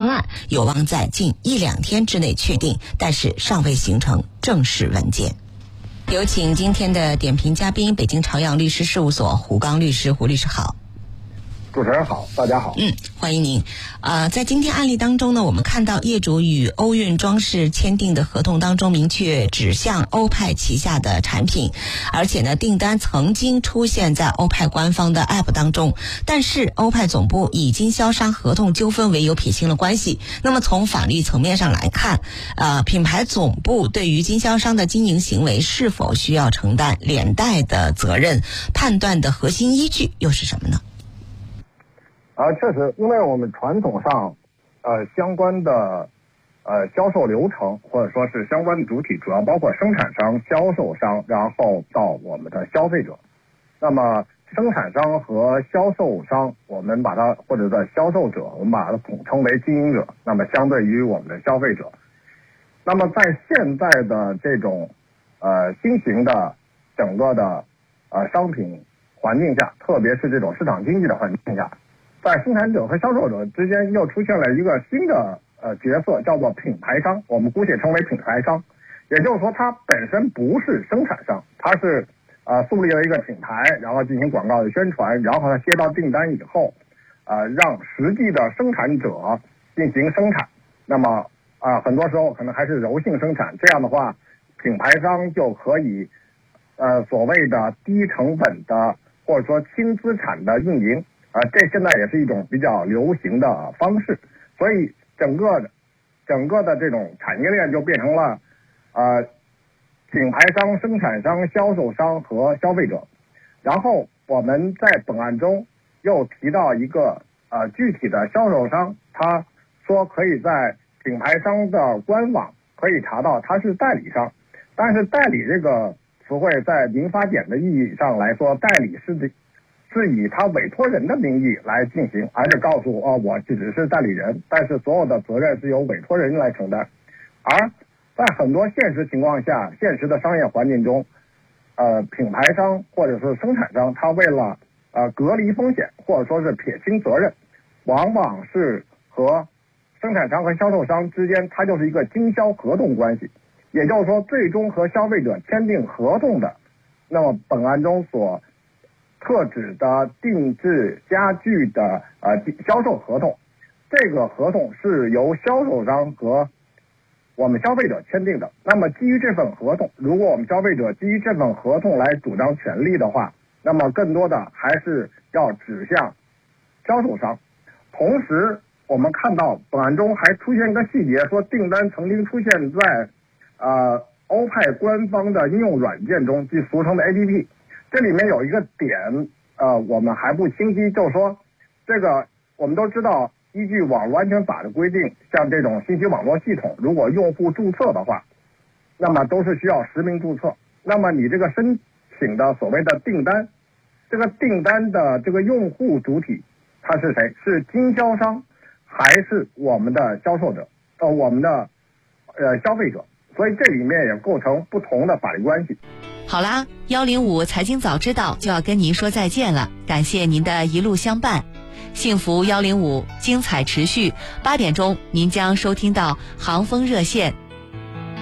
案有望在近1-2天之内确定，但是尚未形成正式文件。有请今天的点评嘉宾，北京朝阳律师事务所胡刚律师。胡律师好。 主持人好，大家好。 欢迎您。在今天案例当中呢，我们看到业主与欧运装饰签订的合同当中明确指向欧派旗下的产品，而且呢，订单曾经出现在欧派官方的 App 当中，但是欧派总部以经销商合同纠纷为由撇清了关系。那么从法律层面上来看，品牌总部对于经销商的经营行为是否需要承担连带的责任，判断的核心依据又是什么呢？ 确实，因为我们传统上，相关的销售流程或者说是相关的主体，主要包括生产商、销售商，然后到我们的消费者。那么生产商和销售商，我们把它或者的销售者，我们把它统称为经营者。那么相对于我们的消费者，那么在现在的这种新型的整个的商品环境下，特别是这种市场经济的环境下，在生产者和销售者之间又出现了一个新的角色，叫做品牌商，我们姑且称为品牌商。也就是说，它本身不是生产商，它是树立了一个品牌，然后进行广告的宣传，然后它接到订单以后，让实际的生产者进行生产。那么很多时候可能还是柔性生产，这样的话，品牌商就可以所谓的低成本的或者说轻资产的运营。这现在也是一种比较流行的方式，所以整个的这种产业链就变成了品牌商、生产商、销售商和消费者。然后我们在本案中又提到一个具体的销售商，他说可以在品牌商的官网可以查到他是代理商，但是代理这个词汇在民法典的意义上来说，代理是以他委托人的名义来进行，而且告诉我只是代理人，但是所有的责任是由委托人来承担。而在很多现实情况下，现实的商业环境中，品牌商或者是生产商，他为了隔离风险或者说是撇清责任，往往是和生产商和销售商之间，它就是一个经销合同关系。也就是说，最终和消费者签订合同的，那么本案中所特指的定制家具的销售合同，这个合同是由销售商和我们消费者签订的。那么基于这份合同，如果我们消费者基于这份合同来主张权利的话，那么更多的还是要指向销售商。同时我们看到本案中还出现一个细节，说订单曾经出现在欧派官方的应用软件中，即俗称的 APP。这里面有一个点我们还不清晰，就是说这个我们都知道，依据网络安全法的规定，像这种信息网络系统，如果用户注册的话，那么都是需要实名注册。那么你这个申请的所谓的订单，这个订单的这个用户主体他是谁？是经销商还是我们的销售者我们的消费者？所以这里面也构成不同的法律关系。 好啦，105财经早知道就要跟您说再见了，感谢您的一路相伴。幸福105，精彩持续。8点钟您将收听到航风热线